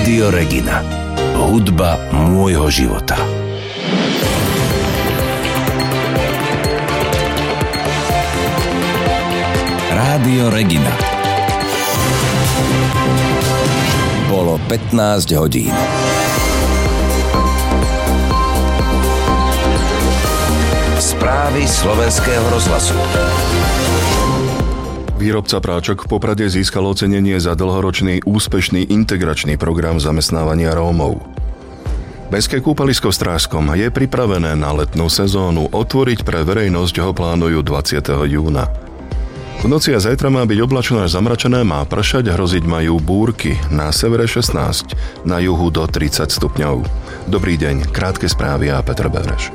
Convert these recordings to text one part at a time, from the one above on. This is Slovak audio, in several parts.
Rádio Regina. Hudba môjho života. Rádio Regina. Bolo 15 hodín. Správy Slovenského rozhlasu. Výrobca práčok v Poprade získal ocenenie za dlhoročný úspešný integračný program zamestnávania Rómov. Mestské kúpalisko v Strážskom je pripravené na letnú sezónu. Otvoriť pre verejnosť ho plánujú 20. júna. V noci a zajtra má byť oblačno až zamračené, má pršať, hroziť majú búrky. Na severe 16, na juhu do 30 stupňov. Dobrý deň, krátke správy a Petr Bevreš.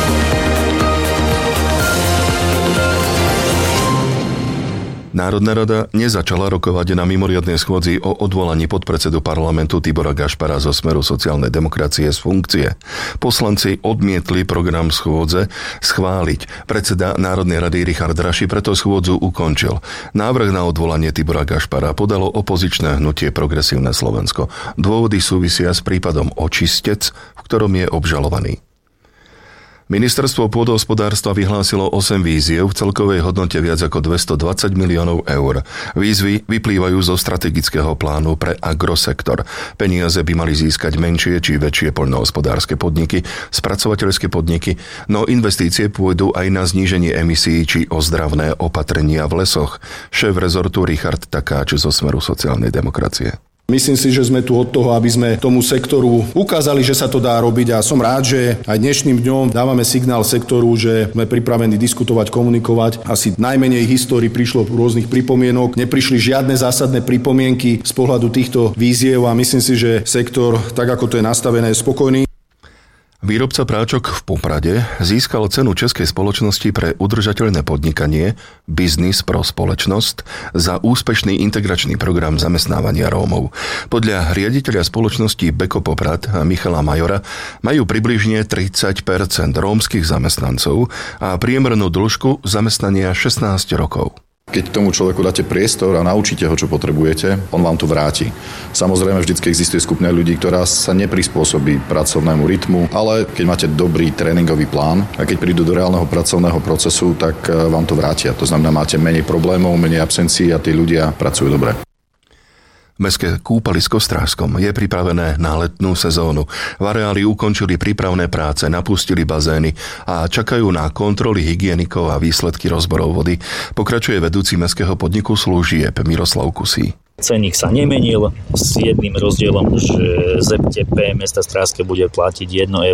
Národná rada nezačala rokovať na mimoriadnej schôdzi o odvolaní podpredsedu parlamentu Tibora Gašpara zo Smeru sociálnej demokracie z funkcie. Poslanci odmietli program schôdze schváliť. Predseda Národnej rady Richard Raši preto schôdzu ukončil. Návrh na odvolanie Tibora Gašpara podalo opozičné hnutie Progresívne Slovensko. Dôvody súvisia s prípadom Očistec, v ktorom je obžalovaný. Ministerstvo pôdohospodárstva vyhlásilo 8 výziev v celkovej hodnote viac ako 220 miliónov eur. Výzvy vyplývajú zo strategického plánu pre agrosektor. Peniaze by mali získať menšie či väčšie poľnohospodárske podniky, spracovateľské podniky, no investície pôjdu aj na zníženie emisí či ozdravné opatrenia v lesoch. Šéf rezortu Richard Takáč zo Smeru sociálnej demokracie. Myslím si, že sme tu od toho, aby sme tomu sektoru ukázali, že sa to dá robiť a som rád, že aj dnešným dňom dávame signál sektoru, že sme pripravení diskutovať, komunikovať. Asi najmenej histórii prišlo rôznych pripomienok, neprišli žiadne zásadné pripomienky z pohľadu týchto výziev a myslím si, že sektor, tak ako to je nastavené, je spokojný. Výrobca práčok v Poprade získal cenu Českej spoločnosti pre udržateľné podnikanie Biznis pro spoločnosť za úspešný integračný program zamestnávania Rómov. Podľa riaditeľa spoločnosti Beko Poprad Michala Majora majú približne 30% rómskych zamestnancov a priemernú dĺžku zamestnania 16 rokov. Keď tomu človeku dáte priestor a naučíte ho, čo potrebujete, on vám to vráti. Samozrejme, vždycky existuje skupina ľudí, ktorá sa neprispôsobí pracovnému rytmu, ale keď máte dobrý tréningový plán a keď prídu do reálneho pracovného procesu, tak vám to vrátia. To znamená, máte menej problémov, menej absencií a tí ľudia pracujú dobre. Mestské kúpalisko v Strážskom je pripravené na letnú sezónu. V areáli ukončili prípravné práce, napustili bazény a čakajú na kontroly hygienikov a výsledky rozborov vody. Pokračuje vedúci mestského podniku služieb Miroslav Kusí. Cenník sa nemenil s jedným rozdielom, že ZTP mesta Strážske bude platiť 1,50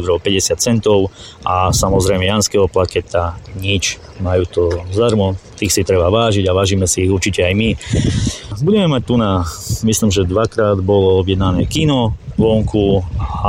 € a samozrejme Janského plaketa nič. Majú to zdarmo, tých si treba vážiť a vážime si ich určite aj my. Budeme mať tu myslím, že 2-krát bolo objednané kino vonku